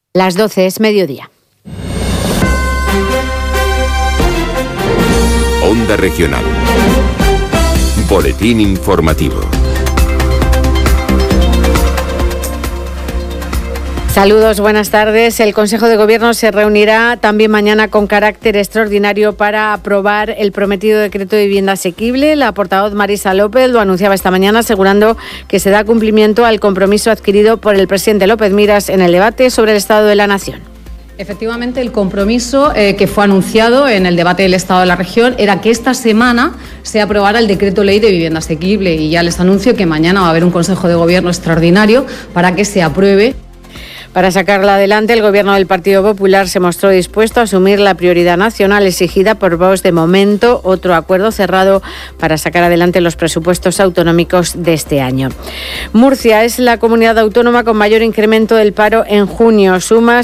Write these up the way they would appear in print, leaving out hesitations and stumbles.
Las 12 es mediodía. Onda Regional. Boletín informativo. Saludos, buenas tardes. El Consejo de Gobierno se reunirá también mañana con carácter extraordinario para aprobar el prometido decreto de vivienda asequible. La portavoz Marisa López lo anunciaba esta mañana, asegurando que se da cumplimiento al compromiso adquirido por el presidente López Miras en el debate sobre el Estado de la Nación. Efectivamente, el compromiso que fue anunciado en el debate del Estado de la región era que esta semana se aprobara el decreto ley de vivienda asequible, y ya les anuncio que mañana va a haber un Consejo de Gobierno extraordinario para que se apruebe. Para sacarla adelante, el Gobierno del Partido Popular se mostró dispuesto a asumir la prioridad nacional exigida por Vox. De momento, otro acuerdo cerrado para sacar adelante los presupuestos autonómicos de este año. Murcia es la comunidad autónoma con mayor incremento del paro en junio. Suma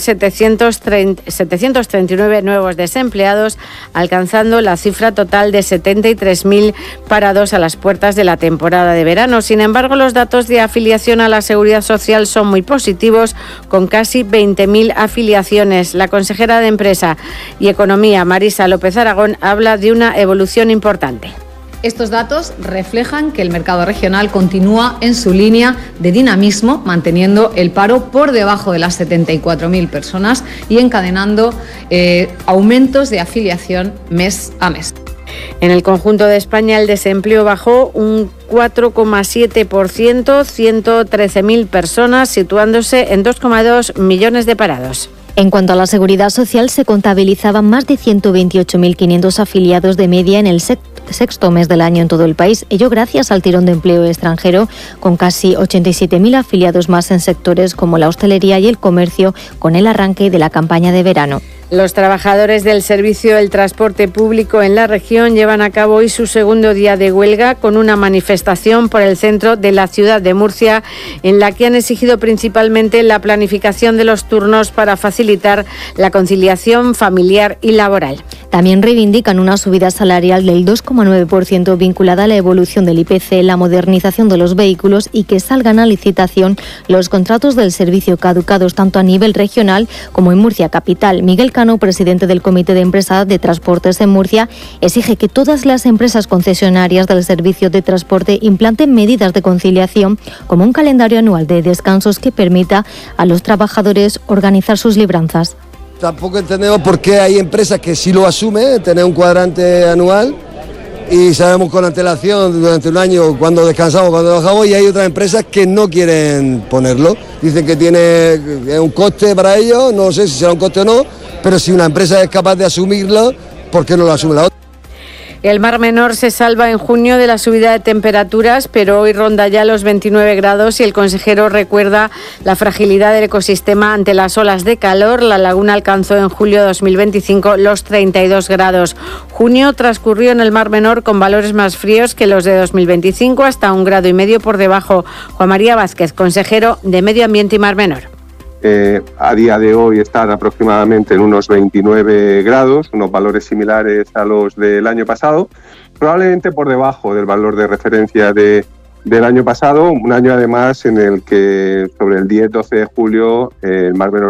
739 nuevos desempleados, alcanzando la cifra total de 73.000 parados a las puertas de la temporada de verano. Sin embargo, los datos de afiliación a la Seguridad Social son muy positivos, con casi 20.000 afiliaciones. La consejera de Empresa y Economía, Marisa López Aragón, habla de una evolución importante. Estos datos reflejan que el mercado regional continúa en su línea de dinamismo, manteniendo el paro por debajo de las 74.000 personas y encadenando aumentos de afiliación mes a mes. En el conjunto de España, el desempleo bajó un 4,7%, 113.000 personas, situándose en 2,2 millones de parados. En cuanto a la seguridad social, se contabilizaban más de 128.500 afiliados de media en el sexto mes del año en todo el país, ello gracias al tirón de empleo extranjero, con casi 87.000 afiliados más en sectores como la hostelería y el comercio, con el arranque de la campaña de verano. Los trabajadores del servicio del transporte público en la región llevan a cabo hoy su segundo día de huelga, con una manifestación por el centro de la ciudad de Murcia, en la que han exigido principalmente la planificación de los turnos para facilitar la conciliación familiar y laboral. También reivindican una subida salarial del 2,9% vinculada a la evolución del IPC, la modernización de los vehículos y que salgan a licitación los contratos del servicio caducados tanto a nivel regional como en Murcia capital. Miguel Cano, presidente del Comité de Empresa de Transportes en Murcia, exige que todas las empresas concesionarias del servicio de transporte implanten medidas de conciliación, como un calendario anual de descansos que permita a los trabajadores organizar sus libranzas. Tampoco entendemos por qué hay empresas que sí lo asumen, tener un cuadrante anual, y sabemos con antelación durante un año cuando descansamos, cuando trabajamos, y hay otras empresas que no quieren ponerlo. Dicen que es un coste para ellos, no sé si será un coste o no, pero si una empresa es capaz de asumirlo, ¿por qué no lo asume la otra? El Mar Menor se salva en junio de la subida de temperaturas, pero hoy ronda ya los 29 grados y el consejero recuerda la fragilidad del ecosistema ante las olas de calor. La laguna alcanzó en julio de 2025 los 32 grados. Junio transcurrió en el Mar Menor con valores más fríos que los de 2025, hasta 1,5 grados por debajo. Juan María Vázquez, consejero de Medio Ambiente y Mar Menor. A día de hoy están aproximadamente en unos 29 grados, unos valores similares a los del año pasado, probablemente por debajo del valor de referencia del año pasado, un año además en el que sobre el 10-12 de julio el Mar Menor